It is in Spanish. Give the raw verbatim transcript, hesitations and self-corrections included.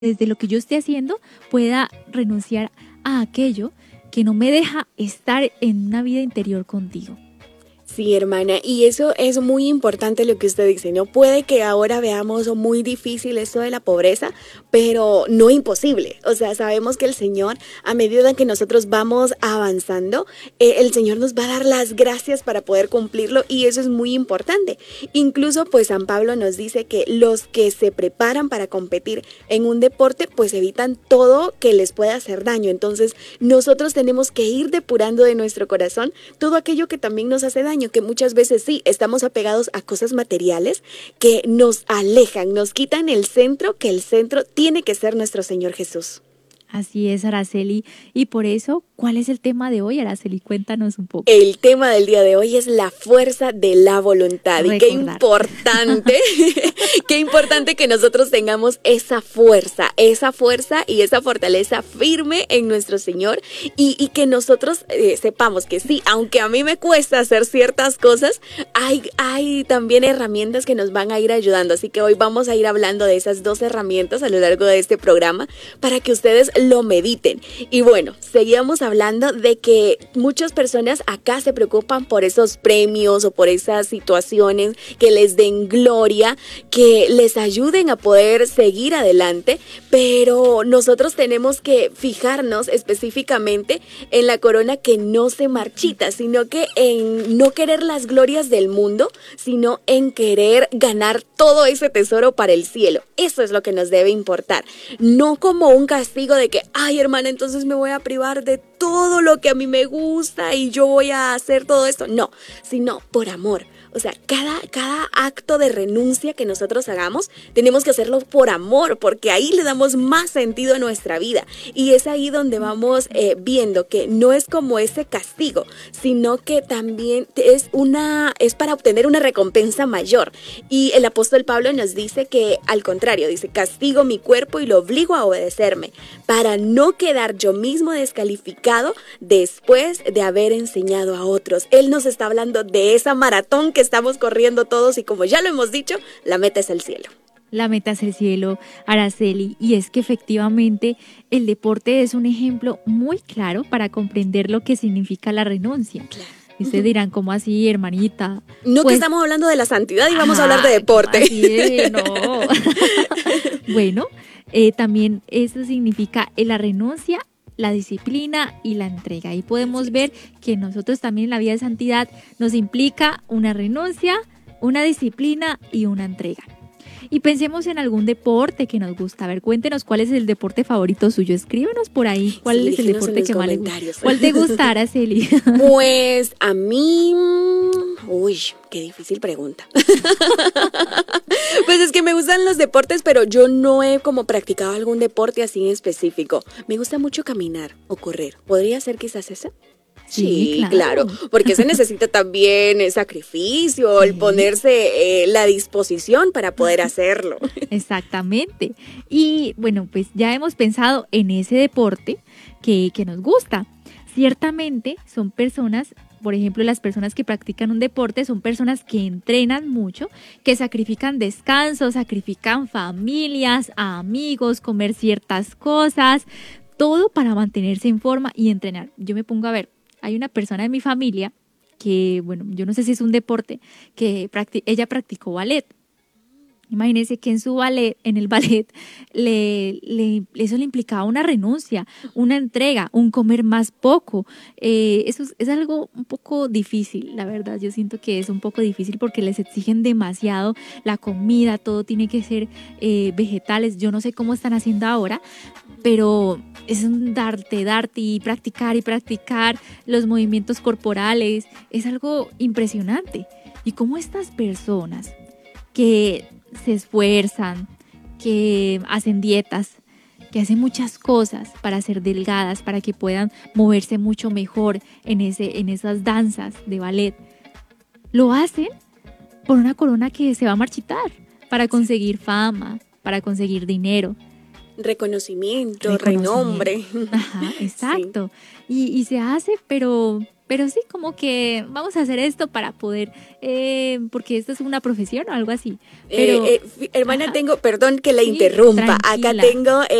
desde lo que yo esté haciendo pueda renunciar a aquello que no me deja estar en una vida interior contigo. Sí, hermana, y eso es muy importante lo que usted dice, ¿no? Puede que ahora veamos muy difícil esto de la pobreza, pero no imposible. O sea, sabemos que el Señor, a medida que nosotros vamos avanzando, eh, el Señor nos va a dar las gracias para poder cumplirlo, y eso es muy importante. Incluso, pues, San Pablo nos dice que los que se preparan para competir en un deporte, pues evitan todo que les pueda hacer daño. Entonces, nosotros tenemos que ir depurando de nuestro corazón todo aquello que también nos hace daño, que muchas veces sí, estamos apegados a cosas materiales que nos alejan, nos quitan el centro, que el centro tiene que ser nuestro Señor Jesús. Así es, Araceli. Y por eso, ¿cuál es el tema de hoy, Araceli? Cuéntanos un poco. El tema del día de hoy es la fuerza de la voluntad. Recordar. Y qué importante, qué importante que nosotros tengamos esa fuerza, esa fuerza y esa fortaleza firme en nuestro Señor, y, y que nosotros eh, sepamos que sí, aunque a mí me cuesta hacer ciertas cosas, hay, hay también herramientas que nos van a ir ayudando. Así que hoy vamos a ir hablando de esas dos herramientas a lo largo de este programa para que ustedes lo mediten. Y bueno, seguíamos hablando de que muchas personas acá se preocupan por esos premios o por esas situaciones que les den gloria, que les ayuden a poder seguir adelante, pero nosotros tenemos que fijarnos específicamente en la corona que no se marchita, sino que en no querer las glorias del mundo, sino en querer ganar todo ese tesoro para el cielo. Eso es lo que nos debe importar, no como un castigo de que, ay, hermana, entonces me voy a privar de todo lo que a mí me gusta y yo voy a hacer todo esto. No, sino por amor. O sea, cada, cada acto de renuncia que nosotros hagamos, tenemos que hacerlo por amor, porque ahí le damos más sentido a nuestra vida. Y es ahí donde vamos eh, viendo que no es como ese castigo, sino que también es, una, es para obtener una recompensa mayor. Y el apóstol Pablo nos dice que, al contrario, dice, castigo mi cuerpo y lo obligo a obedecerme, para no quedar yo mismo descalificado después de haber enseñado a otros. Él nos está hablando de esa maratón que estamos corriendo todos, y como ya lo hemos dicho, la meta es el cielo. La meta es el cielo, Araceli, y es que efectivamente el deporte es un ejemplo muy claro para comprender lo que significa la renuncia. Claro. Y ustedes dirán, ¿cómo así, hermanita? No, pues, que estamos hablando de la santidad y vamos ajá, a hablar de deporte. Así es, no. Bueno, eh, también eso significa eh, la renuncia, la disciplina y la entrega. Ahí podemos ver que nosotros también en la vida de santidad nos implica una renuncia, una disciplina y una entrega. Y pensemos en algún deporte que nos gusta. A ver, cuéntenos cuál es el deporte favorito suyo. Escríbenos por ahí cuál sí, es el deporte que más le gusta. ¿Cuál te gusta, Araceli? Pues a mí... Uy, qué difícil pregunta. Pues es que me gustan los deportes, pero yo no he como practicado algún deporte así en específico. Me gusta mucho caminar o correr. ¿Podría ser quizás ese? Sí, sí, claro. claro, porque se necesita también el sacrificio, sí. el ponerse eh, la disposición para poder hacerlo. Exactamente. Y bueno, pues ya hemos pensado en ese deporte que, que nos gusta. Ciertamente son personas, por ejemplo, las personas que practican un deporte son personas que entrenan mucho, que sacrifican descanso, sacrifican familias, amigos, comer ciertas cosas, todo para mantenerse en forma y entrenar. Yo me pongo a ver. Hay una persona de mi familia que, bueno, yo no sé si es un deporte, que practi- ella practicó ballet. Imagínense que en su ballet, en el ballet, le, le, eso le implicaba una renuncia, una entrega, un comer más poco. Eh, eso es, es algo un poco difícil, la verdad. Yo siento que es un poco difícil porque les exigen demasiado la comida, todo tiene que ser eh, vegetales. Yo no sé cómo están haciendo ahora, pero es un darte, darte y practicar y practicar los movimientos corporales. Es algo impresionante. Y cómo estas personas que se esfuerzan, que hacen dietas, que hacen muchas cosas para ser delgadas, para que puedan moverse mucho mejor en, ese, en esas danzas de ballet, lo hacen por una corona que se va a marchitar, para conseguir fama, para conseguir dinero. Reconocimiento, renombre. Ajá, exacto. Sí. Y, y se hace, pero... Pero sí, como que vamos a hacer esto para poder, eh, porque esto es una profesión o algo así. Pero, eh, eh, hermana, ajá. tengo, perdón que la Sí, interrumpa, acá tranquila. tengo...